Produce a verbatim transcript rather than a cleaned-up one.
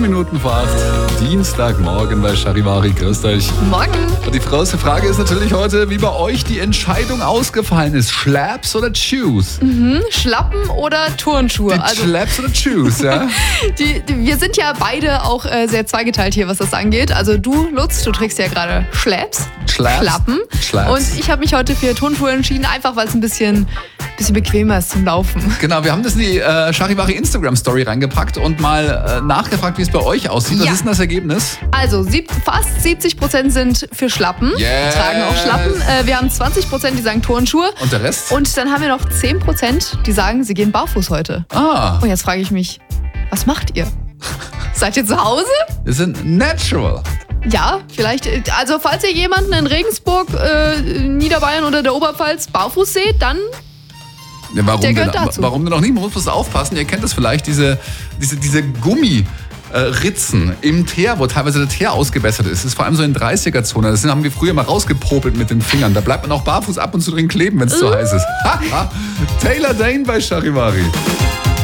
Minuten vor acht. Dienstagmorgen bei Charivari. Grüßt euch. Morgen. Und die große Frage ist natürlich heute, wie bei euch die Entscheidung ausgefallen ist. Schlaps oder Shoes? Mhm. Schlappen oder Turnschuhe? Die Also, Schlaps oder Shoes, ja? die, die, wir sind ja beide auch äh, sehr zweigeteilt hier, was das angeht. Also du, Lutz, du trägst ja gerade Schlaps, Schlaps. Schlappen. Schlaps. Und ich habe mich heute für Turnschuhe entschieden, einfach weil es ein bisschen, bisschen bequemer ist zum Laufen. Genau, wir haben das in die äh, Charivari Instagram-Story reingepackt und mal äh, nachgefragt, wie es bei euch aussieht. Was Ja. ist denn das Ergebnis? Also sieb, fast siebzig Prozent sind für Schlappen, Yes. tragen auch Schlappen. Äh, wir haben zwanzig Prozent, die sagen Turnschuhe. Und der Rest? Und dann haben wir noch zehn Prozent, die sagen, sie gehen barfuß heute. Ah, Und jetzt frage ich mich, was macht ihr? Seid ihr zu Hause? wir sind natural. Ja, vielleicht. äh, Also falls ihr jemanden in Regensburg, äh, Niederbayern oder der Oberpfalz barfuß seht, dann Ja, warum, Der denn, gehört dazu. warum denn auch nicht? Man muss bloß aufpassen. Ihr kennt das vielleicht, diese, diese, diese Gummi. äh, Ritzen im Teer, wo teilweise der Teer ausgebessert ist. Das ist vor allem so in dreißiger-Zone. Das haben wir früher mal rausgepopelt mit den Fingern. Da bleibt man auch barfuß ab und zu drin kleben, wenn es zu heiß ist. Taylor Dane bei Charivari.